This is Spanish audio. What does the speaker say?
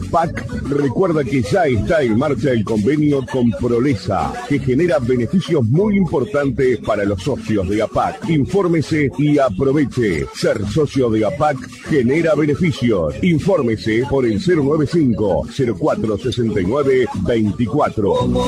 APAC recuerda que ya está en marcha el convenio con Prolesa, que genera beneficios muy importantes para los socios de APAC. Infórmese y aproveche. Ser socio de APAC genera beneficios. Infórmese por el 095-0469-24.